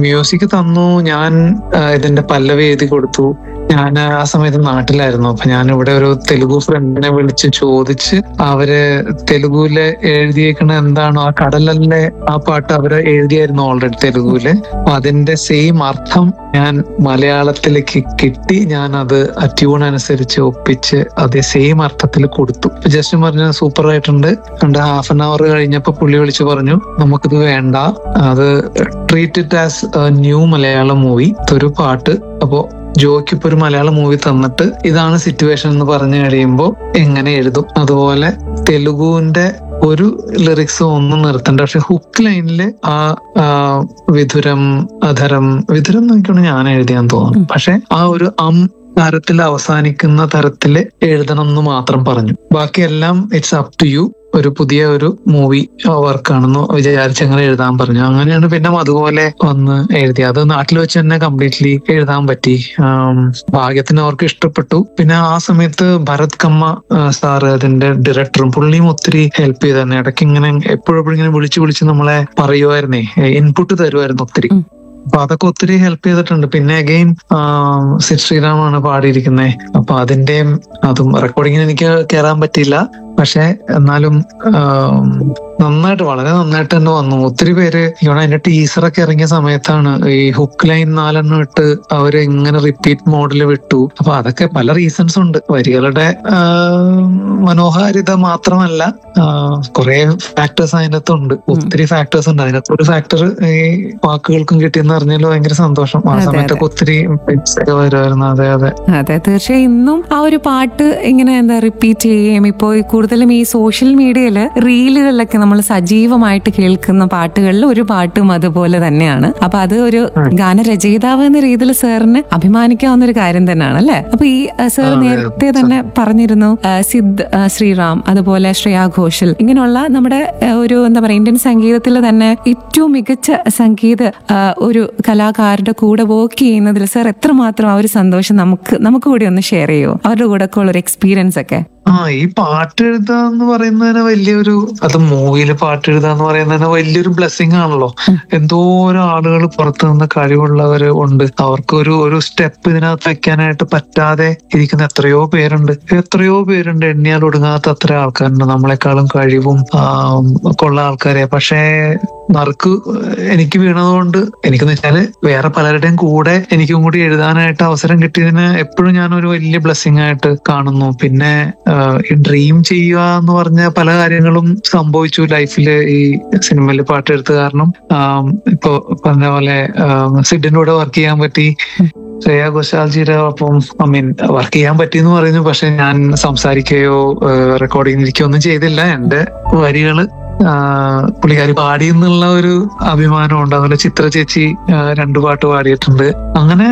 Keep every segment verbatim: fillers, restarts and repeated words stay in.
Music തന്നു. ഞാൻ ആ, ഇതിന്റെ പല്ലവി എഴുതി കൊടുത്തു. ഞാൻ ആ സമയത്ത് നാട്ടിലായിരുന്നു. അപ്പൊ ഞാൻ ഇവിടെ ഒരു തെലുഗു ഫ്രണ്ടിനെ വിളിച്ച് ചോദിച്ച് അവര് തെലുഗുവില് എഴുതിയേക്കണ എന്താണോ ആ കടലല്ലേ ആ പാട്ട് അവര് എഴുതിയായിരുന്നു ഓൾറെഡി തെലുഗുവില്. അപ്പൊ അതിന്റെ സെയിം അർത്ഥം ഞാൻ മലയാളത്തിലേക്ക് കിട്ടി. ഞാൻ അത് ആ ട്യൂൺ അനുസരിച്ച് ഒപ്പിച്ച് അതേ സെയിം അർത്ഥത്തിൽ കൊടുത്തു. ജസ്റ്റ് പറഞ്ഞ സൂപ്പർ ആയിട്ടുണ്ട്. രണ്ട് ഹാഫ് ആൻ അവർ കഴിഞ്ഞപ്പോ പുള്ളി വിളിച്ചു പറഞ്ഞു നമുക്കിത് വേണ്ട, അത് treat it as new Malayalam movie ഒരു പാട്ട്. അപ്പോ ജോയ്ക്ക് ഇപ്പൊ ഒരു മലയാളം മൂവി തന്നിട്ട് ഇതാണ് സിറ്റുവേഷൻ എന്ന് പറഞ്ഞു കഴിയുമ്പോൾ എങ്ങനെ എഴുതും. അതുപോലെ തെലുഗുവിന്റെ ഒരു ലിറിക്സ് ഒന്നും നിർത്തണ്ട. പക്ഷെ ഹുക്ക് ലൈനില് ആ ആ, വിധുരം അധരം വിധുരം നോക്കിയാണ് ഞാൻ എഴുതിയാന്ന് തോന്നുന്നു. പക്ഷെ ആ ഒരു അം തരത്തിൽ അവസാനിക്കുന്ന തരത്തില് എഴുതണം എന്ന് മാത്രം പറഞ്ഞു. ബാക്കിയെല്ലാം ഇറ്റ്സ് അപ് ടു യു. ഒരു പുതിയ ഒരു മൂവി വർക്കാണെന്ന് വിചാരിച്ച് അങ്ങനെ എഴുതാൻ പറഞ്ഞു. അങ്ങനെയാണ് പിന്നെ അതുപോലെ വന്ന് എഴുതി. അത് നാട്ടിൽ വെച്ച് തന്നെ കംപ്ലീറ്റ്ലി എഴുതാൻ പറ്റി. ആം, ഭാഗ്യത്തിന് അവർക്ക് ഇഷ്ടപ്പെട്ടു. പിന്നെ ആ സമയത്ത് ഭരത് കമ്മ സാറ് അതിന്റെ ഡയറക്ടറും പുള്ളിയും ഒത്തിരി ഹെൽപ്പ് ചെയ്ത് തന്നെ. ഇടയ്ക്ക് ഇങ്ങനെ എപ്പോഴും ഇങ്ങനെ വിളിച്ച് വിളിച്ച് നമ്മളെ പറയുമായിരുന്നേ, ഇൻപുട്ട് തരുമായിരുന്നു ഒത്തിരി. അപ്പൊ അതൊക്കെ ഒത്തിരി ഹെൽപ്പ് ചെയ്തിട്ടുണ്ട്. പിന്നെ അഗെയിൻ സിദ് ശ്രീറാമാണ് പാടിയിരിക്കുന്നത്. അപ്പൊ അതിന്റെയും അതും റെക്കോർഡിങ്ങിന് എനിക്ക് കയറാൻ പറ്റിയില്ല. പക്ഷെ എന്നാലും ആം, നന്നായിട്ട് വളരെ നന്നായിട്ട് തന്നെ വന്നു. ഒത്തിരി പേര് ഇവിടെ അതിന്റെ ടീസറൊക്കെ ഇറങ്ങിയ സമയത്താണ് ഈ ഹുക്ക് ലൈൻ നാലെണ്ണം ഇട്ട് അവര് ഇങ്ങനെ റിപ്പീറ്റ് മോഡിൽ വിട്ടു. അപ്പൊ അതൊക്കെ പല റീസൺസ് ഉണ്ട്. വരികളുടെ ആ, മനോഹാരിത മാത്രമല്ല, കുറെ ഫാക്ടേഴ്സ് അതിനകത്തുണ്ട്. ഒത്തിരി ഫാക്ടേഴ്സ് ഉണ്ട്. അതിനകത്ത് ഒരു ഫാക്ടർ ഈ വാക്കുകൾക്കും കിട്ടിയെന്ന് പറഞ്ഞാൽ ഭയങ്കര സന്തോഷം. ആ സമയത്തൊക്കെ ഒത്തിരി ഒക്കെ വരുമായിരുന്നു. അതെ അതെ അതെ തീർച്ചയായും. ഇന്നും ആ ഒരു പാട്ട് ഇങ്ങനെ എന്താ റിപ്പീറ്റ് ചെയ്യുകയും ഇപ്പോ കൂടുതലും ഈ സോഷ്യൽ മീഡിയയില് റീലുകളിലൊക്കെ നമ്മൾ സജീവമായിട്ട് കേൾക്കുന്ന പാട്ടുകളിൽ ഒരു പാട്ടും അതുപോലെ തന്നെയാണ്. അപ്പൊ അത് ഒരു ഗാനരചയിതാവ് എന്ന രീതിയിൽ സാറിന് അഭിമാനിക്കാവുന്ന ഒരു കാര്യം തന്നെയാണ് അല്ലെ. അപ്പൊ ഈ സാർ നേരത്തെ തന്നെ പറഞ്ഞിരുന്നു ആ, സിദ് ആ, ശ്രീറാം അതുപോലെ ശ്രേയാ ഘോഷൽ ഇങ്ങനെയുള്ള നമ്മുടെ ആ, ഒരു എന്താ പറയാ ഇന്ത്യൻ സംഗീതത്തിൽ തന്നെ ഏറ്റവും മികച്ച സംഗീത ആ, ഒരു കലാകാരുടെ കൂടെ വർക്ക് ചെയ്യുന്നതിൽ സാർ എത്രമാത്രം ആ ഒരു സന്തോഷം നമുക്ക് നമുക്ക് കൂടി ഒന്ന് ഷെയർ ചെയ്യുമോ, അവരുടെ കൂടെ ഒക്കെ ഉള്ള ഒരു എക്സ്പീരിയൻസ് ഒക്കെ? ആ ഈ പാട്ട് എഴുതാന്ന് പറയുന്നതിന് വലിയൊരു, അത് മൂവിയിൽ പാട്ട് എഴുതാന്ന് പറയുന്നതിന് വലിയൊരു ബ്ലെസ്സിങ് ആണല്ലോ. എന്തോരം ആളുകൾ പുറത്തു നിന്ന് കഴിവുള്ളവര് ഉണ്ട്. അവർക്ക് ഒരു ഒരു സ്റ്റെപ്പ് ഇതിനകത്ത് വെക്കാനായിട്ട് പറ്റാതെ ഇരിക്കുന്ന എത്രയോ പേരുണ്ട്. എത്രയോ പേരുണ്ട്, എണ്ണിയാൽ ഒടുങ്ങാത്ത അത്ര ആൾക്കാരുണ്ട്. നമ്മളെക്കാളും കഴിവും കൊള്ള ആൾക്കാരെ. പക്ഷേ നറുക്ക് എനിക്ക് വീണതുകൊണ്ട് എനിക്കെന്ന് വെച്ചാല് വേറെ പലരുടെയും കൂടെ എനിക്കും കൂടി എഴുതാനായിട്ട് അവസരം കിട്ടിയതിന് എപ്പോഴും ഞാനൊരു വലിയ ബ്ലെസ്സിങ് ആയിട്ട് കാണുന്നു. പിന്നെ ഈ ഡ്രീം ചെയ്യുക എന്ന് പറഞ്ഞ പല കാര്യങ്ങളും സംഭവിച്ചു ലൈഫില് ഈ സിനിമയിൽ പാട്ടെഴുത്ത് കാരണം. ഇപ്പൊ പറഞ്ഞ പോലെ സിഡിന്റെ കൂടെ വർക്ക് ചെയ്യാൻ പറ്റി. ശ്രേയ ഘോഷാൽജിയുടെ ഒപ്പം ഐ മീൻ വർക്ക് ചെയ്യാൻ പറ്റിയെന്ന് പറയുന്നു. പക്ഷെ ഞാൻ സംസാരിക്കുകയോ റെക്കോർഡിംഗ് ഇരിക്കുകയോ ഒന്നും ചെയ്തില്ല. എന്റെ വരികള് പുള്ളിക്കാരി പാടി എന്നുള്ള ഒരു അഭിമാനമുണ്ട്. അതുപോലെ ചിത്ര ചേച്ചി രണ്ടു പാട്ട് പാടിയിട്ടുണ്ട്. അങ്ങനെ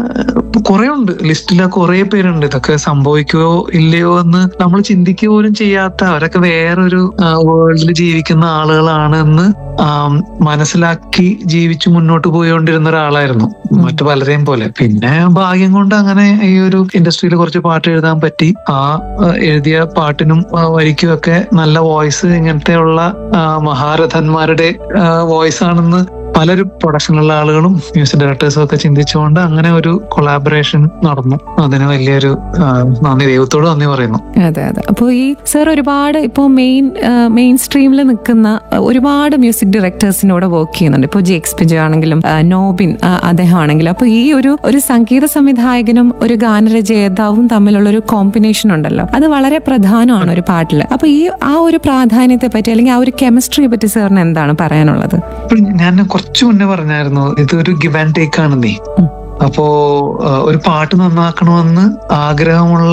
കുറെ ഉണ്ട്, ലിസ്റ്റില് കുറെ പേരുണ്ട്. ഇതൊക്കെ സംഭവിക്കുകയോ ഇല്ലയോ എന്ന് നമ്മൾ ചിന്തിക്കുക പോലും ചെയ്യാത്ത, അവരൊക്കെ വേറൊരു വേൾഡിൽ ജീവിക്കുന്ന ആളുകളാണ് എന്ന് മനസ്സിലാക്കി ജീവിച്ചു മുന്നോട്ട് പോയിക്കൊണ്ടിരുന്ന ഒരാളായിരുന്നു മറ്റു പലരെയും പോലെ. പിന്നെ ഭാഗ്യം കൊണ്ട് അങ്ങനെ ഈ ഒരു ഇൻഡസ്ട്രിയിൽ കുറച്ച് പാട്ട് എഴുതാൻ പറ്റി. ആ എഴുതിയ പാട്ടിനും വരിക്കും ഒക്കെ നല്ല വോയിസ്, ഇങ്ങനത്തെ ഉള്ള മഹാരഥന്മാരുടെ വോയിസ് ആണെന്ന് പലരും പ്രൊഡക്ഷനുള്ള ആളുകളും മ്യൂസിക് ഡയറക്ടേഴ്സും ഒക്കെ ചിന്തിച്ചുകൊണ്ട് അങ്ങനെ ഒരു കൊളാബറേഷൻ നടന്നു. അതിന് വലിയൊരു നന്ദി, ദൈവത്തോട് നന്ദി പറയുന്നു. അതെ അതെ. അപ്പോൾ ഈ സർ ഒരുപാട് ഇപ്പോൾ മെയിൻ മെയിൻ സ്ട്രീമിൽ നിൽക്കുന്ന ഒരുപാട് മ്യൂസിക് ഡയറക്ടേഴ്സിനോട് വർക്ക് ചെയ്യുന്നുണ്ട്. ഇപ്പോൾ ജെക്സ് പിജോ ആണെങ്കിലും നോബിൻ അദ്ദേഹം ആണെങ്കിലും. അപ്പോൾ ഈ ഒരു ഒരു സംഗീത സംവിധായകനും ഒരു ഗാനരചയിതാവും തമ്മിലുള്ള ഒരു കോമ്പിനേഷൻ ഉണ്ടല്ലോ, അത് വളരെ പ്രധാനമാണ് ഒരു പാട്ടിൽ. അപ്പൊ ഈ ആ ഒരു പ്രാധാന്യത്തെ പറ്റി അല്ലെങ്കിൽ ആ ഒരു കെമിസ്ട്രിയെ പറ്റി സാറിന് എന്താണ് പറയാനുള്ളത്? ഞാൻ കുറച്ചു മുന്നേ പറഞ്ഞായിരുന്നു ഇതൊരു ഗിവ് ആൻഡ് ടേക്ക് ആണ് നീ. അപ്പോ ഒരു പാട്ട് നന്നാക്കണമെന്ന് ആഗ്രഹമുള്ള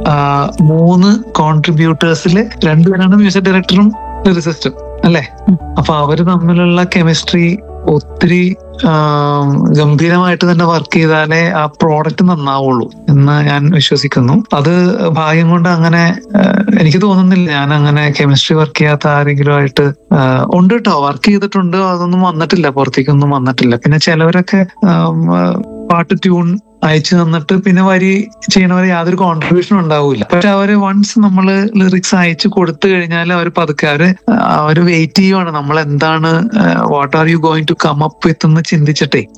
മൂന്ന് കോൺട്രിബ്യൂട്ടേഴ്സില് രണ്ടുപേരാണ് മ്യൂസിക് ഡയറക്ടറും ലിറിസിസ്റ്റും അല്ലെ. അപ്പൊ അവര് തമ്മിലുള്ള കെമിസ്ട്രി ഒത്തിരി ഗംഭീരമായിട്ട് തന്നെ വർക്ക് ചെയ്താലേ ആ പ്രോഡക്റ്റ് നന്നാവുള്ളൂ എന്ന് ഞാൻ വിശ്വസിക്കുന്നു. അത് ഭാഗ്യം കൊണ്ട് അങ്ങനെ എനിക്ക് തോന്നുന്നില്ല ഞാൻ അങ്ങനെ കെമിസ്ട്രി വർക്ക് ചെയ്യാത്ത ആരെങ്കിലും ആയിട്ട് ഉണ്ട് കേട്ടോ. വർക്ക് ചെയ്തിട്ടുണ്ട്, അതൊന്നും വന്നിട്ടില്ല, പുറത്തേക്കൊന്നും വന്നിട്ടില്ല. പിന്നെ ചിലവരൊക്കെ പാട്ട് ട്യൂൺ അയച്ചു തന്നിട്ട് പിന്നെ വരി ചെയ്യണവരെ യാതൊരു കോൺട്രിബ്യൂഷനും ഉണ്ടാവില്ല. പക്ഷെ അവര് വൺസ് നമ്മള് ലിറിക്സ് അയച്ചു കൊടുത്തു കഴിഞ്ഞാൽ അവർ പതുക്കെ അവര് അവര് വെയിറ്റ് ചെയ്യുവാണ് നമ്മൾ എന്താണ് what are you going to come up with എന്ന് ചിന്തിച്ചിട്ടേ.